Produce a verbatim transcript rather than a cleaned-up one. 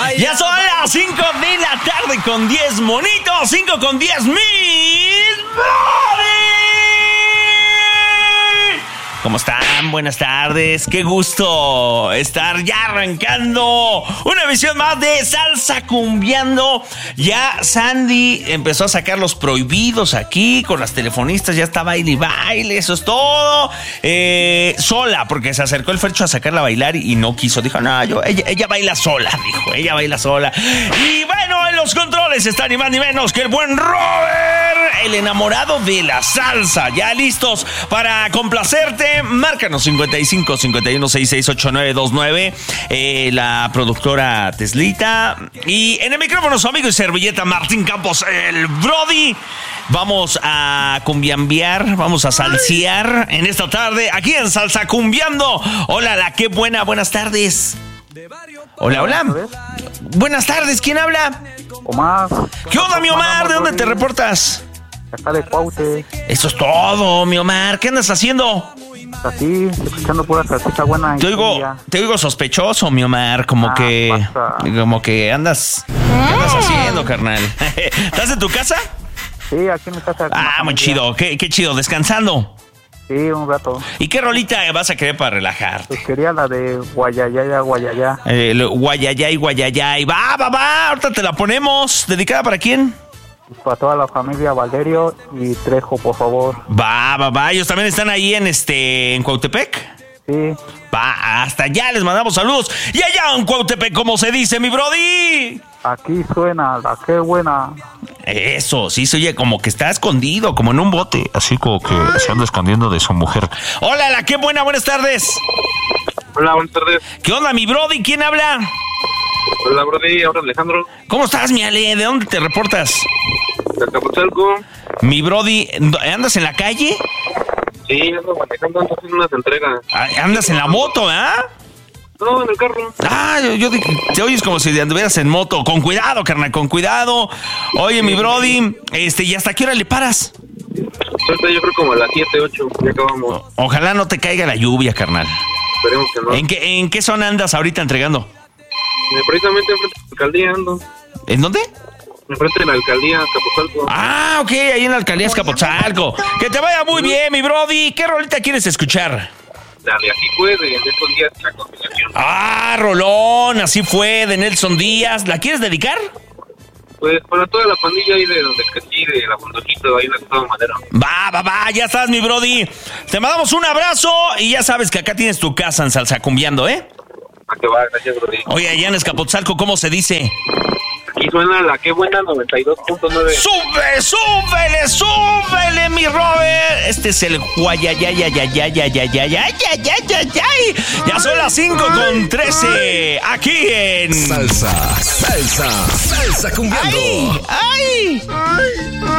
Ya son las cinco de la tarde con diez monitos, cinco con diez mil. ¿Cómo están? Buenas tardes. Qué gusto estar ya arrancando una emisión más de Salsa Cumbiando. Ya Sandy empezó a sacar los prohibidos aquí con las telefonistas. Ya está baile y baile. Eso es todo. Eh, sola, porque se acercó el Fercho a sacarla a bailar y no quiso. Dijo, no, yo, ella, ella baila sola. Dijo, ella baila sola. Y bueno, en los controles está ni más ni menos que el buen Robert, el enamorado de la salsa. Ya listos para complacerte. Márcanos cincuenta y cinco, cincuenta y uno, sesenta y seis, ochenta y nueve veintinueve, eh, la productora Teslita. Y en el micrófono su amigo y servilleta Martín Campos, el Brody. Vamos a cumbiambiar, vamos a salsear en esta tarde aquí en Salsa Cumbiando. Hola, la qué buena, buenas tardes. Hola, hola. Buenas tardes, ¿quién habla? Omar. ¿Qué onda, mi Omar? ¿De dónde te reportas? Acá de Cuaute. Eso es todo, mi Omar. ¿Qué andas haciendo? Así, escuchando pura salsita buena. Te oigo, te oigo sospechoso, mi Omar, como ah, que pasa. como que andas ¿qué andas haciendo, carnal? ¿Estás en tu casa? Sí, aquí en mi casa. Ah, muy chido, qué, qué chido, descansando. Sí, un rato. ¿Y qué rolita vas a querer para relajarte? Pues quería la de Guayayaya, Guayayá. Eh, Guayayay, Guayayay, va, va, va, ahorita te la ponemos. ¿Dedicada para quién? Para toda la familia Valerio y Trejo, por favor. Va, va, va, ellos también están ahí en este, en Cuautepec. Sí. Va, hasta allá les mandamos saludos. Y allá en Cuautepec, ¿cómo se dice, mi brody? Aquí suena la qué buena. Eso, sí se oye como que está escondido, como en un bote. Así como que se anda escondiendo de su mujer. Hola, la qué buena, buenas tardes. Hola, buenas tardes. ¿Qué onda, mi brody? ¿Quién habla? Hola, brody, ahora Alejandro. ¿Cómo estás, mi Ale? ¿De dónde te reportas? De Acapulco. Mi brody, ¿andas en la calle? Sí, ando manejando, ando haciendo unas entregas. ¿Andas en la moto, ah? No, en el carro. Ah, yo, yo dije, te oyes como si anduvieras en moto. Con cuidado, carnal, con cuidado. Oye, mi brody, este, ¿y hasta qué hora le paras? Ahorita yo creo como a las siete, ocho, ya acabamos. O, ojalá no te caiga la lluvia, carnal. Esperemos que no. ¿En qué, en qué zona andas ahorita entregando? Eh, precisamente enfrente de la alcaldía ando. ¿En dónde? Enfrente de la alcaldía, Capozalco. Ah, ok, ahí en la alcaldía Escapotzalco. Que te vaya muy bien, mi brody. ¿Qué rolita quieres escuchar? Dale, así fue, de Nelson Díaz, la compilación. Ah, rolón, así fue, de Nelson Díaz. ¿La quieres dedicar? Pues para toda la pandilla ahí de donde crecí, de la Bondojito, ahí en el Estado Madero. Va, va, va, ya estás, mi brody. Te mandamos un abrazo y ya sabes que acá tienes tu casa en Salsa Cumbiando, ¿eh? A que va, gracias, brody. Oye, allá en Escapotzalco, ¿cómo se dice? Aquí suena la que buena noventa y dos punto nueve. ¡Sube, súbele, súbele, mi Robert! Este es el guayayayayayayayayayayayayayayay. Ya son las cinco con trece aquí en Salsa, salsa, salsa cumbiando. ¡Ay! ¡Ay!